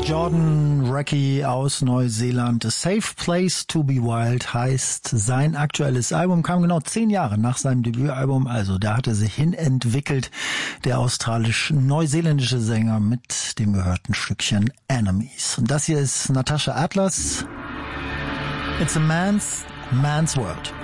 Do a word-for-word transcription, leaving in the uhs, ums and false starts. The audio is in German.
Jordan Reckie aus Neuseeland. A Safe Place to be Wild heißt sein aktuelles Album, kam genau zehn Jahre nach seinem Debütalbum, also da hat er sich hinentwickelt, der australisch-neuseeländische Sänger mit dem gehörten Stückchen Enemies. Und das hier ist Natasha Atlas. It's a man's, man's world.